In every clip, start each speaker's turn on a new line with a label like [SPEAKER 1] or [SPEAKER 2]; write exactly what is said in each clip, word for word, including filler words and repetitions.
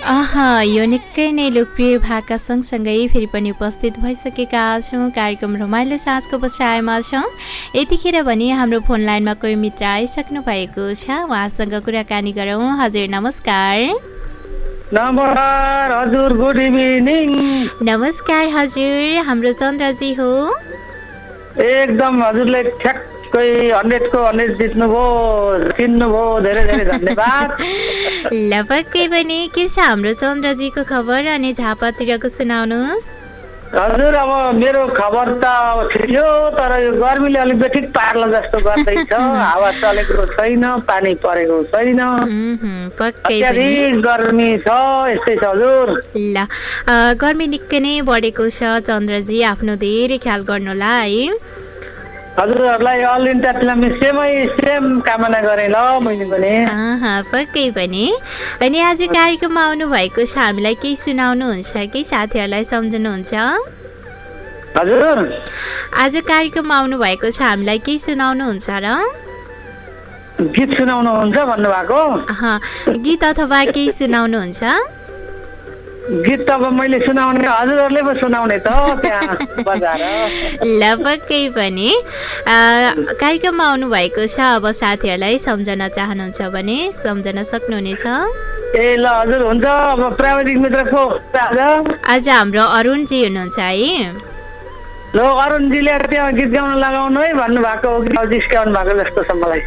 [SPEAKER 1] आहा यो निकै नै लोकप्रिय भाका सँगसँगै फेरि पनि उपस्थित भइसकेका छौँ। कार्यक्रम रमाइलो साँझको बसाइमा छौँ। यतिखेर भने हाम्रो फोन लाइनमा कोही मित्र आइसक्नु भएको छ, उहाँसँग कुराकानी गरौँ। हजुर नमस्कार।
[SPEAKER 2] नमस्कार हजुर, गुड इभिनिङ।
[SPEAKER 1] नमस्कार हजुर, हाम्रो चन्द्रजी हो।
[SPEAKER 2] एकदम हजुरले ठ्याक्कै हन्ड्रेडको हन्ड्रेड जित्नुभयो, चिन्नुभयो, धेरै धेरै धन्यवाद।
[SPEAKER 1] ल पक्कै पनि के छ हाम्रो चन्द्रजीको खबर अनि झापातिरको सुनाउनुहोस्।
[SPEAKER 2] हजुर अब मेरो खबर त ठिकै हो, तर यो गर्मीले अलिक बेठिक पार्ला जस्तो गर्दैछ। हावा चलेको छैन, पानी परेको छैन, अत्याधिक गर्मी छ, यस्तै छ हजुर।
[SPEAKER 1] ल गर्मी निकै नै बढेको छ चन्द्रजी, आफ्नो धेरै ख्याल गर्नुहोला है।
[SPEAKER 2] हजुरहरूलाई अल इन्डिया फिल्म सेमै सेम कामना गरेँ ल मैले पनि।
[SPEAKER 1] पक्कै पनि। अनि आज कार्यक्रममा आउनु भएको छ, हामीलाई केही सुनाउनुहुन्छ कि साथीहरूलाई सम्झनुहुन्छ?
[SPEAKER 2] हजुर
[SPEAKER 1] आज कार्यक्रममा आउनु भएको छ, हामीलाई केही सुनाउनुहुन्छ र?
[SPEAKER 2] गीत सुनाउनुहुन्छ भन्नुभएको?
[SPEAKER 1] गीत अथवा केही सुनाउनुहुन्छ?
[SPEAKER 2] गीत त अब मैले सुनाउने, हजुरहरूले पो सुनाउने त त्यहाँ बजाएर।
[SPEAKER 1] ल पक्कै पनि। कार्यक्रममा आउनु भएको छ, अब साथीहरूलाई सम्झन चाहनुहुन्छ भने सम्झन सक्नुहुनेछ।
[SPEAKER 2] ए ल हजुर हुन्छ। अब प्राविधिक मित्र को आज?
[SPEAKER 1] आज हाम्रो अरुणजी हुनुहुन्छ है।
[SPEAKER 2] ल अरुणजीले त्यहाँ गीत गाउन लगाउनु है भन्नुभएको हो कि जिस्काउनु भएको जस्तो छ मलाई।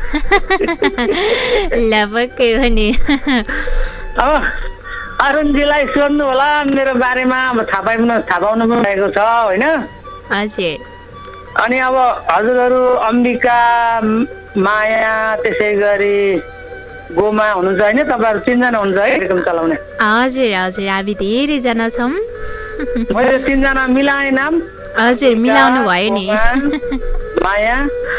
[SPEAKER 1] ल पक्कै पनि।
[SPEAKER 2] अब अरुणजीलाई सोध्नु होला मेरो बारेमा, अब थाहा पाउनु थाहा पाउनु पनि भएको छ होइन?
[SPEAKER 1] हजुर।
[SPEAKER 2] अनि अब हजुरहरू अम्बिका, माया, त्यसै गरी गोमा हुनुहुन्छ होइन? तपाईँहरू तिनजना हुनुहुन्छ है कार्यक्रम चलाउने?
[SPEAKER 1] हजुर हजुर, हामी धेरैजना छौँ।
[SPEAKER 2] मैले तिनजना मिलाएँ नाम।
[SPEAKER 1] हजुर मिलाउनु भयो नि।
[SPEAKER 2] माया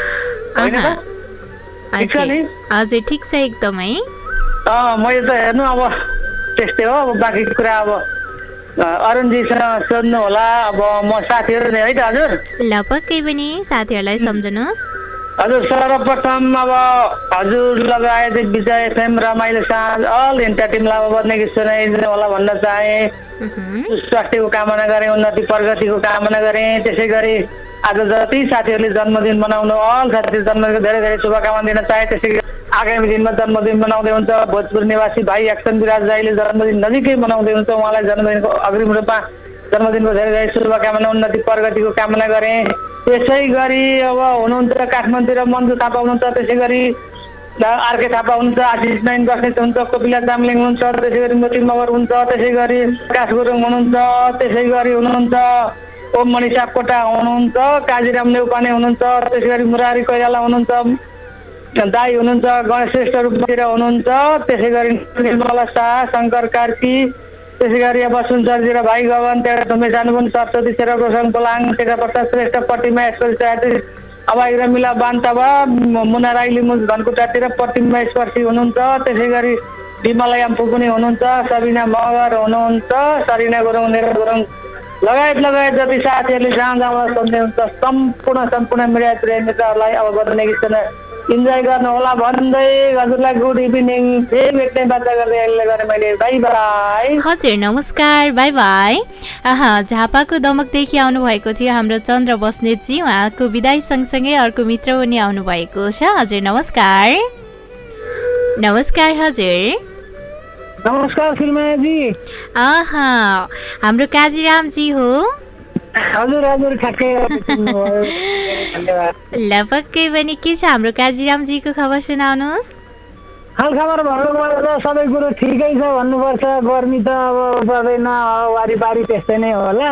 [SPEAKER 1] हजुर ठिक छ एकदमै।
[SPEAKER 2] अँ मैले त हेर्नु अब त्यस्तै हो। अब बाँकी कुरा अब अरुणजीसँग सोध्नु होला। अब म साथीहरू नै है त हजुर?
[SPEAKER 1] ल पक्कै पनि, साथीहरूलाई सम्झनुहोस्।
[SPEAKER 2] हजुर सर्वप्रथम अब हजुर लगायत विजय एफएम रमाइलो साँझ अल इन्डिया टिमलाई अब बद्ने गीत सुनाइदिनु होला भन्न चाहे। स्वास्थ्यको कामना गरेँ, उन्नति प्रगतिको कामना गरेँ। त्यसै गरी आज जति साथीहरूले जन्मदिन मनाउनु, अल साथीहरू जन्मदिनको धेरै धेरै शुभकामना दिन चाहे। त्यसै गरी आगामी दिनमा जन्मदिन मनाउँदै हुन्छ भोजपुर निवासी भाइ एक्सन विराज राईले जन्मदिन नजिकै मनाउँदै हुन्छ, उहाँलाई जन्मदिनको अग्रिम रूपमा जन्मदिनको धेरै धेरै शुभकामना, उन्नति प्रगतिको कामना गरेँ। त्यसै गरी अब हुनुहुन्छ काठमाडौँ र मन्जु थापा हुनुहुन्छ, त्यसै गरी आरके थापा हुनुहुन्छ, आशिष नाइन बस्नेत हुन्छ, कपिला चामलिङ हुनुहुन्छ, त्यसै गरी मोती मगर हुन्छ, त्यसै गरी प्रकाश गुरुङ हुनुहुन्छ, त्यसै गरी हुनुहुन्छ ओम मणि सापकोटा हुनुहुन्छ, काजीराम नेउपाने हुनुहुन्छ, त्यसै गरी मुरारी कोइराला हुनुहुन्छ, दाई हुनुहुन्छ, गणेश श्रेष्ठ रूपतिर हुनुहुन्छ, त्यसै गरी निर्मला शाह, शङ्कर कार्की, त्यसै गरी अब सुनसरतिर भाइ गगन, तेरा धुमे जानुभन्, सरस्वती तेरा रोशन पोलाङ, तेरा प्रसाद श्रेष्ठ, प्रतिमा स्पर्शी चायात्री, अभाइ रमिला बान्तवा, मुना राई लिमुज धनकुटातिर प्रतिमा स्पर्शी हुनुहुन्छ, त्यसै गरी विमला याम्पु पनि हुनुहुन्छ, सबिना मगर हुनुहुन्छ, सरिना गुरुङ, नेरा गुरुङ लगायत लगायत जति साथीहरूले जहाँ जहाँ सम्झनुहुन्छ सम्पूर्ण सम्पूर्ण मिडिया प्रेमीहरूलाई अब बदल्ने गीत इन्जोय गर्नु होला भन्दै हजुरलाई गुड इभिनिङ फेरि भेट्ने बाचा गर्दै अहिले गरेँ मैले। By by.
[SPEAKER 1] हजुर नमस्कार, बाई बाई। आहा झापाको दमकदेखि आउनुभएको थियो हाम्रो चन्द्र बस्नेतजी, उहाँको विदाई सँगसँगै अर्को मित्र पनि आउनुभएको छ। हजुर नमस्कार। नमस्कार हजुर।
[SPEAKER 2] नमस्कार श्रीमायाजी।
[SPEAKER 1] आहा हाम्रो काजीरामजी हो।
[SPEAKER 2] हजुर हजुर ठ्याक्कै धन्यवाद।
[SPEAKER 1] ल पक्कै पनि के छ हाम्रो काजीरामजीको खबर सुनाउनुहोस्।
[SPEAKER 2] हालखबर भन्नुपर्दा त सबै कुरो ठिकै छ भन्नुपर्छ। गर्मी त अब पर्दैन, वारिपारि त्यस्तै नै होला।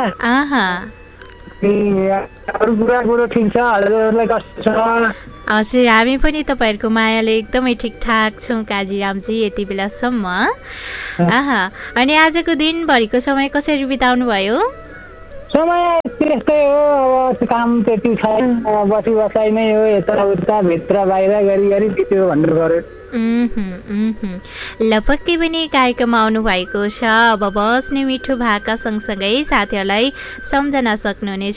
[SPEAKER 2] अरू कुरा कुरो ठिक छ। हजुरहरूलाई कस्तो छ?
[SPEAKER 1] हजुर हामी पनि तपाईँहरूको मायाले एकदमै ठिकठाक छौँ काजीरामजी यति बेलासम्म। आहा अनि आजको दिनभरिको समय कसरी बिताउनु भयो?
[SPEAKER 2] समय त्यस्तै हो, अब काम त्यति छैन, बसी बसाइमै हो, यताउता भित्र बाहिर गरी गरी बित्यो भन्नु पर्यो।
[SPEAKER 1] ल पक्कै पनि कार्यक्रममा आउनु भएको छ, अब बस्ने मिठो भाका सँगसँगै साथीहरूलाई सम्झना सक्नुहुनेछ।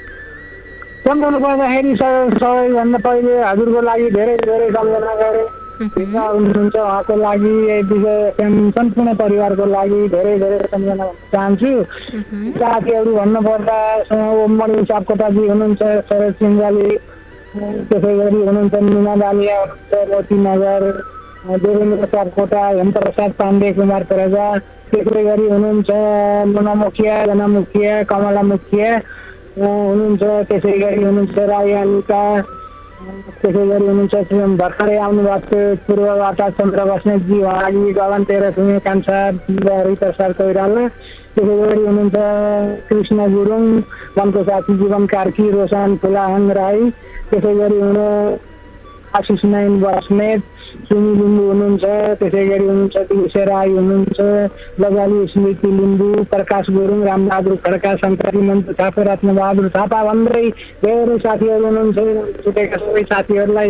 [SPEAKER 2] सम्झनु पर्दाखेरि सबैभन्दा पहिले हजुरको लागि धेरै धेरै सम्झना गरेँ।
[SPEAKER 3] भित्र हुनुहुन्छ उहाँको लागि विजय एफएम सम्पूर्ण परिवारको लागि धेरै धेरै सम्झना भन्न चाहन्छु। साथीहरू भन्नुपर्दा ओममणि सापकोटाजी हुनुहुन्छ, शरद सिंहजी, त्यसै गरी हुनुहुन्छ मिना बालिया हुनुहुन्छ, मोतीनगर, देवेन्द्र सापकोटा, हेमप्रसाद पाण्डे, कुमार प्रजा, त्यसै गरी हुनुहुन्छ मुना मुखिया, जना मुखिया, कमला मुखिया हुनुहुन्छ, त्यसै गरी हुनुहुन्छ राई अनिता, त्यसै गरी हुनुहुन्छ भर्खरै आउनुभएको थियो पूर्वबाट चन्द्र बस्नेतजी, उहाँलाई गगन तेह्र थुमे कान्छा हरिप्रसाद कोइराला, त्यसै गरी हुनुहुन्छ कृष्ण गुरुङ, वनको साथी जीवन कार्की, रोशन फुलाहाङ राई, त्यसै गरी हुनु आशिष नाइन बस्नेत, सुमी लिम्बू हुनुहुन्छ, त्यसै गरी हुनुहुन्छ दिशे राई हुनुहुन्छ, लजाली स्मृति लिम्बू, प्रकाश गुरुङ, रामबहादुर खड्का, सन्तरी मन्त्र थापा, रत्नबहादुर थापा भन्दै धेरै साथीहरू हुनुहुन्छ। छुटेका सबै साथीहरूलाई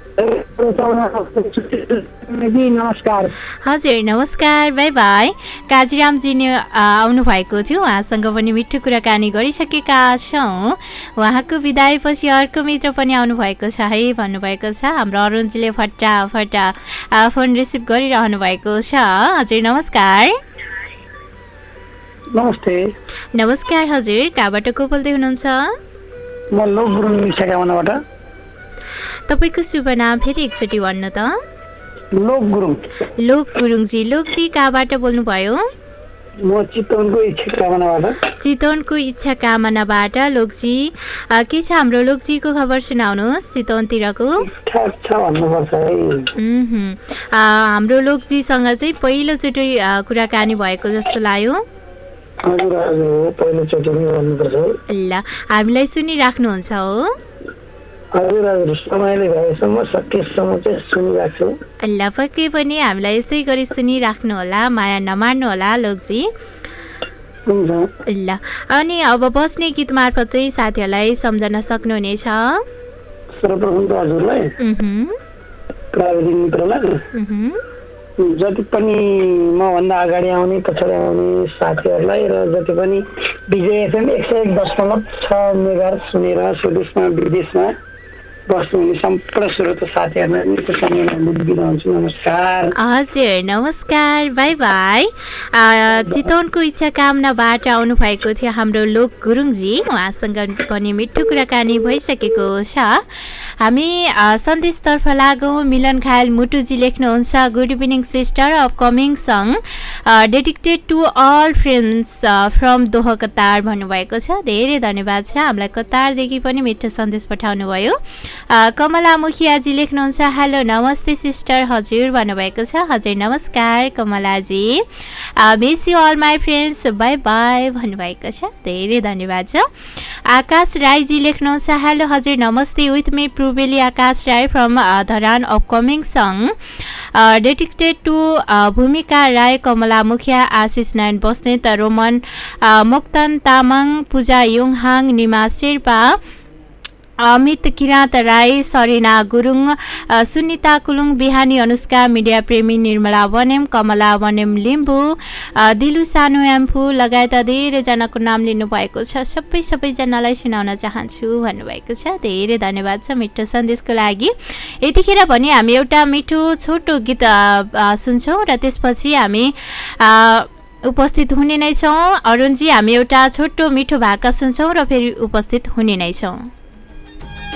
[SPEAKER 3] नमस्कार।
[SPEAKER 1] हजुर नमस्कार, बाई बाई। काजीरामजी नै आउनु भएको थियो, उहाँसँग पनि मिठो कुराकानी गरिसकेका छौँ। उहाँको विदायपछि अर्को मित्र पनि आउनुभएको छ है भन्नुभएको छ। हाम्रो अरुणजीले फटाफट फोन रिसिभ गरिरहनु भएको छ। हजुर नमस्कार।
[SPEAKER 3] नमस्ते।
[SPEAKER 1] नमस्कार हजुर, कहाँबाट को बोल्दै हुनुहुन्छ?
[SPEAKER 3] म लोक गुरुङ इच्छाकामनाबाट।
[SPEAKER 1] तपाईँको शुभ नाम फेरि एकचोटि भन्नु त?
[SPEAKER 3] लोक गुरुङ।
[SPEAKER 1] लोक गुरुङजी, लोकजी कहाँबाट बोल्नुभयो?
[SPEAKER 3] म चितवनको इच्छा कामनाबाट।
[SPEAKER 1] चितवनको इच्छा कामनाबाट लोकजी, के छ हाम्रो लोकजीको खबर सुनाउनुहोस् चितवनतिरको।
[SPEAKER 3] ठिकठाक छ भन्नुपर्छ है।
[SPEAKER 1] हाम्रो लोकजीसँग चाहिँ पहिलोचोटि कुराकानी भएको जस्तो लाग्यो।
[SPEAKER 3] हजुर हजुर, पहिलोचोटि नै भन्नुपर्छ।
[SPEAKER 1] ल, हामीलाई सुनिराख्नुहुन्छ हो?
[SPEAKER 3] हजुर हजुर, समयले भएसम्म सकेसम्म चाहिँ सुनिरहेको छु।
[SPEAKER 1] ल, पक्कै पनि हामीलाई यसै गरी सुनिराख्नु होला, माया नमार्नु होला लोकजी। ल, अनि अब बस्ने गीत मार्फत चाहिँ साथीहरूलाई सम्झन सक्नुहुनेछ।
[SPEAKER 3] सर्वप्रथम त हजुरलाई, प्राविधिक मित्रलाई, जति पनि मभन्दा अगाडि आउने पछाडि आउने साथीहरूलाई र जति पनि विजय एफएम एक सय एक दशमलव छ मेगा सुनेर स्वदेशमा विदेशमा बस्नुहुने सम्पूर्ण श्रोता साथीहरूलाई बिदा हुन्छु। नमस्कार।
[SPEAKER 1] हजुर नमस्कार, बाई बाई। चितवनको इच्छा कामनाबाट आउनु भएको थियो हाम्रो लोक गुरुङजी, उहाँसँग पनि मिठो कुराकानी भइसकेको छ। हामी सन्देशतर्फ लागौँ। मिलन खायल मुटुजी लेख्नुहुन्छ, good evening sister, upcoming song dedicated to all friends from Doha Qatar भन्नुभएको छ। धेरै धन्यवाद छ, हामीलाई कतारदेखि पनि मिठो सन्देश पठाउनु भयो। कमला मुखियाजी लेख्नुहुन्छ, हेलो नमस्ते सिस्टर हजुर भन्नुभएको छ। हजुर नमस्कार Kamlaji. Miss you all my friends, by by भन्नुभएको छ। धेरै धन्यवाद छ। आकाश राईजी लेख्नुहुन्छ, हेलो हजुर नमस्ते, with me प्रुबेली Akash Rai from Dharan, upcoming song dedicated to भूमिका राई, कमला मुखिया, आशिष नारायण बस्नेत, रोमन मोक्तन तामाङ, पूजा योङहाङ, निमा शेर्पा, अमित किराँत राई, सरिना गुरुङ, सुनिता कुलुङ, बिहानी अनुष्का, मिडिया प्रेमी निर्मला वनेम, कमला वनेम लिम्बू, दिलु सानो एम्फू लगायत धेरैजनाको नाम लिनुभएको छ। सबै सबैजनालाई सुनाउन चाहन्छु भन्नुभएको छ। धेरै धन्यवाद छ मिठो सन्देशको लागि। यतिखेर पनि हामी एउटा मिठो छोटो गीत सुन्छौँ र त्यसपछि हामी उपस्थित हुने नै छौँ। अरुणजी, हामी एउटा छोटो मिठो भाका सुन्छौँ र फेरि उपस्थित हुने नै छौँ।